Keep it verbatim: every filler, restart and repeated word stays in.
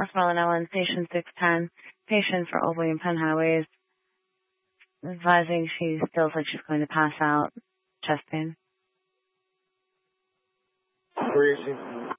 Westmoreland Ellen, Station six ten, patient for Old William Penn Highways, advising she feels like she's going to pass out, chest pain. Where is she?